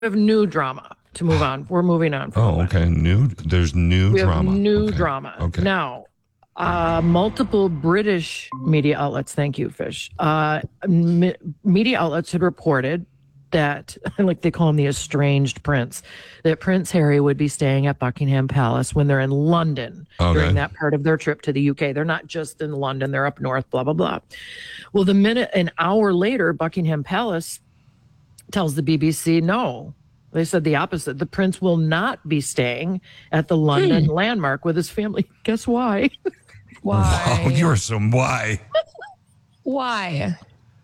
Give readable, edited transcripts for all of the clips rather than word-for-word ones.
have new drama to move on. We're moving on. Okay. There's new drama. Have new drama. Okay. Now, multiple British media outlets, thank you, Fish, media outlets had reported that, like they call him the estranged prince, that Prince Harry would be staying at Buckingham Palace when they're in London during that part of their trip to the UK. They're not just in London, they're up north, blah, blah, blah. Well, an hour later, Buckingham Palace tells the BBC, no. They said the opposite. The prince will not be staying at the London landmark with his family. Guess why? Why? Why? Why?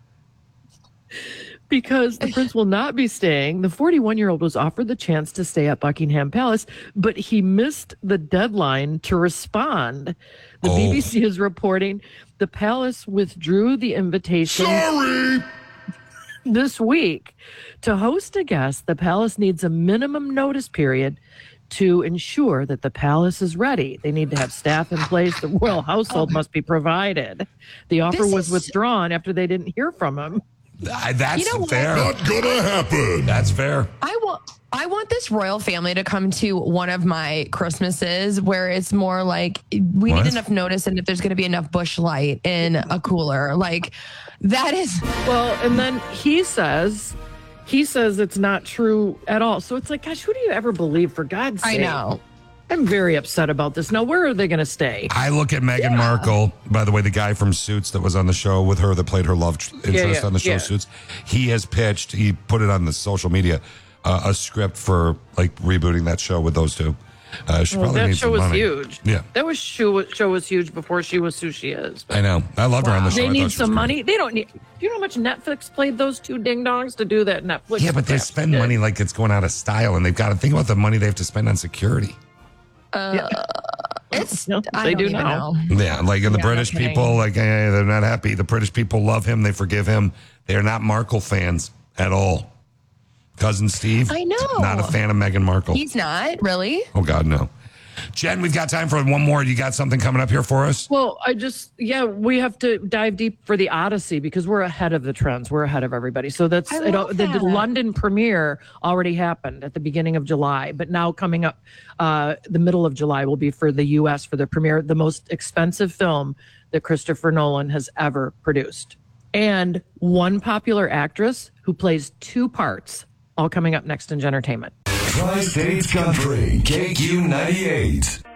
Because the prince will not be staying. The 41-year-old was offered the chance to stay at Buckingham Palace, but he missed the deadline to respond. The BBC is reporting the palace withdrew the invitation this week. To host a guest, the palace needs a minimum notice period to ensure that the palace is ready. They need to have staff in place. The royal household must be provided. The offer was withdrawn after they didn't hear from him. That's fair. Not gonna happen. That's fair. I want this royal family to come to one of my Christmases where it's more like we need enough notice and if there's going to be enough bush light in a cooler. Like that is. Well, and then he says it's not true at all. So it's like, gosh, who do you ever believe, for God's sake? I know. I'm very upset about this. Now, where are they going to stay? I look at Meghan Markle, by the way, the guy from Suits that was on the show with her that played her love interest on the show Suits. He has pitched, he put it on the social media, a script for like rebooting that show with those two. That show was huge. Yeah. That show was huge before she was who she is. I know. I loved her on the show. They need some money. They don't need. Do you know how much Netflix played those two ding dongs to do that Netflix? Yeah, but they spend money like it's going out of style, and they've got to think about the money they have to spend on security. They do now. Yeah, like the British people, like they're not happy. The British people love him. They forgive him. They are not Markle fans at all. Cousin Steve, I know, not a fan of Meghan Markle. He's not really. Oh God, no. Jen, we've got time for one more. You got something coming up here for us? Well, we have to dive deep for the Odyssey because we're ahead of the trends. We're ahead of everybody. So that's the London premiere already happened at the beginning of July, but now coming up the middle of July will be for the U.S. for the premiere, the most expensive film that Christopher Nolan has ever produced. And one popular actress who plays two parts, all coming up next in Entertainment. Tri-States Country, KQ98.